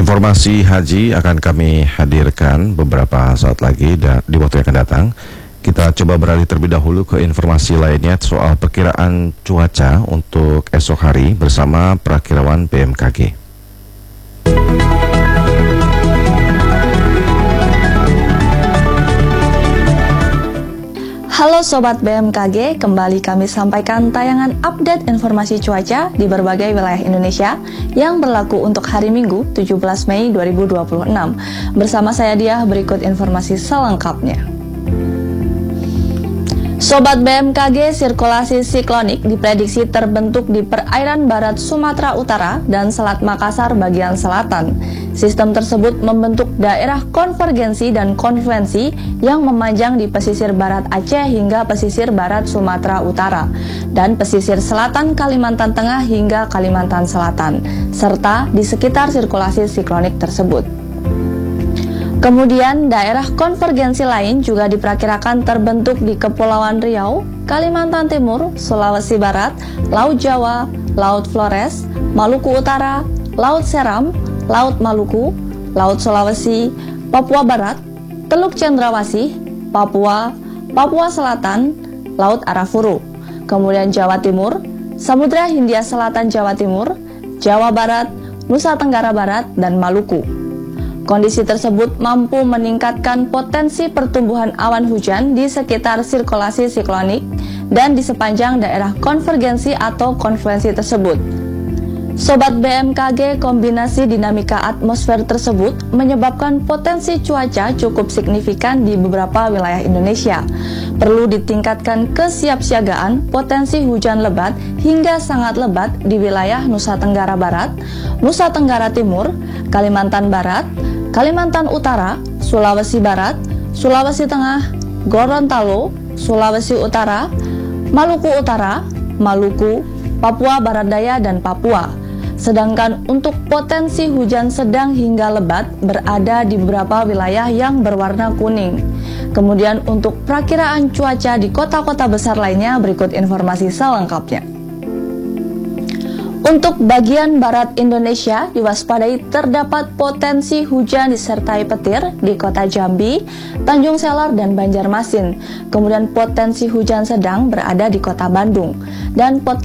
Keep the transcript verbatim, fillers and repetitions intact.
Informasi haji akan kami hadirkan beberapa saat lagi dan di waktu yang akan datang. Kita coba beralih terlebih dahulu ke informasi lainnya soal perkiraan cuaca untuk esok hari bersama perakirawan B M K G. Halo Sobat B M K G, kembali kami sampaikan tayangan update informasi cuaca di berbagai wilayah Indonesia yang berlaku untuk hari Minggu tujuh belas Mei dua ribu dua puluh enam. Bersama saya Diah, berikut informasi selengkapnya. Sobat B M K G, sirkulasi siklonik diprediksi terbentuk di perairan barat Sumatera Utara dan Selat Makassar bagian selatan. Sistem tersebut membentuk daerah konvergensi dan konvensi yang memanjang di pesisir barat Aceh hingga pesisir barat Sumatera Utara dan pesisir selatan Kalimantan Tengah hingga Kalimantan Selatan, serta di sekitar sirkulasi siklonik tersebut. Kemudian daerah konvergensi lain juga diperkirakan terbentuk di Kepulauan Riau, Kalimantan Timur, Sulawesi Barat, Laut Jawa, Laut Flores, Maluku Utara, Laut Seram, Laut Maluku, Laut Sulawesi, Papua Barat, Teluk Cendrawasih, Papua, Papua Selatan, Laut Arafuru, kemudian Jawa Timur, Samudra Hindia Selatan Jawa Timur, Jawa Barat, Nusa Tenggara Barat, dan Maluku. Kondisi tersebut mampu meningkatkan potensi pertumbuhan awan hujan di sekitar sirkulasi siklonik dan di sepanjang daerah konvergensi atau konfluensi tersebut. Sobat B M K G, kombinasi dinamika atmosfer tersebut menyebabkan potensi cuaca cukup signifikan di beberapa wilayah Indonesia. Perlu ditingkatkan kesiapsiagaan potensi hujan lebat hingga sangat lebat di wilayah Nusa Tenggara Barat, Nusa Tenggara Timur, Kalimantan Barat, Kalimantan Utara, Sulawesi Barat, Sulawesi Tengah, Gorontalo, Sulawesi Utara, Maluku Utara, Maluku, Papua Barat Daya, dan Papua. Sedangkan untuk potensi hujan sedang hingga lebat berada di beberapa wilayah yang berwarna kuning. Kemudian untuk perakiraan cuaca di kota-kota besar lainnya, berikut informasi selengkapnya. Untuk bagian barat Indonesia, diwaspadai terdapat potensi hujan disertai petir di kota Jambi, Tanjung Selor, dan Banjarmasin. Kemudian potensi hujan sedang berada di kota Bandung. Dan potensi